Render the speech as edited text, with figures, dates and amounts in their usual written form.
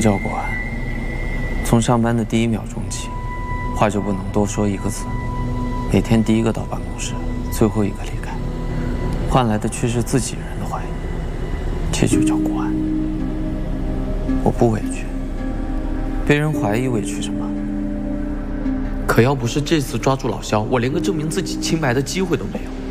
叫国安？从上班的第1秒钟起，话就不能多说1个字，每天第1个到办公室，最后1个离开，换来的却是自己人的怀疑，这就叫国安。我不委屈，被人怀疑委屈什么？ 可要不是这次抓住老肖，我连个证明自己清白的机会都没有。